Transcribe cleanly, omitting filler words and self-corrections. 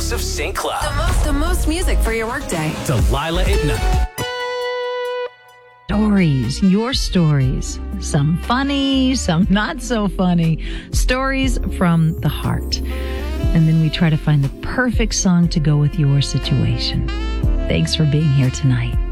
Joseph St. Cloud. The most music for your workday. Delilah at night. Stories, your stories. Some funny, some not so funny. Stories from the heart. And then we try to find the perfect song to go with your situation. Thanks for being here tonight.